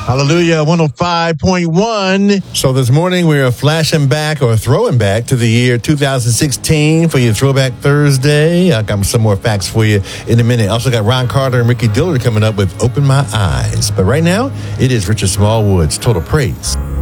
Hallelujah, 105.1. So this morning we are flashing back or throwing back to the year 2016 for your Throwback Thursday. I got some more facts for you in a minute. Also got Ron Carter and Ricky Dillard coming up with Open My Eyes. But right now, it is Richard Smallwood's Total Praise.